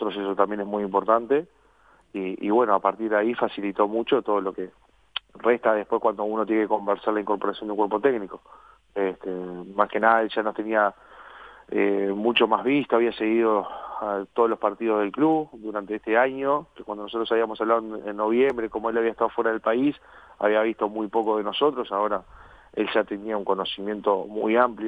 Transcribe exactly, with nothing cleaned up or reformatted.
nosotros, eso también es muy importante, y, y bueno, a partir de ahí facilitó mucho todo lo que resta después cuando uno tiene que conversar la incorporación de un cuerpo técnico. Este, más que nada él ya nos tenía eh, mucho más visto, había seguido a todos los partidos del club durante este año, que cuando nosotros habíamos hablado en, en noviembre, como él había estado fuera del país, había visto muy poco de nosotros, ahora él ya tenía un conocimiento muy amplio